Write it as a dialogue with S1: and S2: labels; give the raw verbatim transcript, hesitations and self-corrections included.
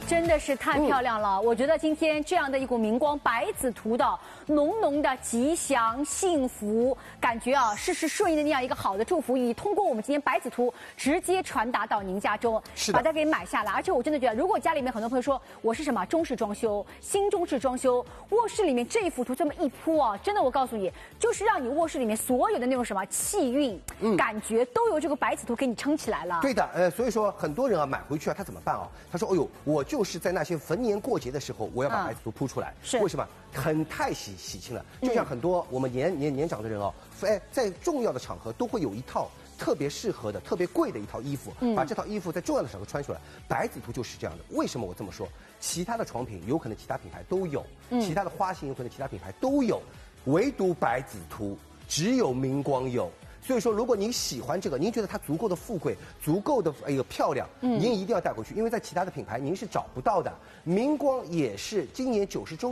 S1: 真的是太漂亮了！嗯、我觉得今天这样的一股明光，白子图的浓浓的吉祥幸福感觉啊，事事顺意的那样一个好的祝福语，通过我们今天白子图直接传达到您家中，把它给买下来。而且我真的觉得，如果家里面很多朋友说我是什么中式装修、新中式装修，卧室里面这一幅图这么一铺啊，真的我告诉你，就是让你卧室里面所有的那种什么气运、嗯、感觉都由这个白子图给你撑起来了。
S2: 对的，呃，所以说很多人啊买回去啊，他怎么办啊？他说：“哎呦，我就是在那些逢年过节的时候，我要把白子图铺出来。嗯、是为什么？很太喜喜庆了。就像很多我们年年年长的人哦，哎，在重要的场合都会有一套特别适合的、特别贵的一套衣服，嗯、把这套衣服在重要的场合穿出来。白子图就是这样的。为什么我这么说？其他的床品有可能其他品牌都有，嗯、其他的花型有可能其他品牌都有，唯独白子图只有明光有。”所以说，如果您喜欢这个，您觉得它足够的富贵，足够的哎呦漂亮，嗯、您一定要带回去，因为在其他的品牌您是找不到的。明光也是今年九十周。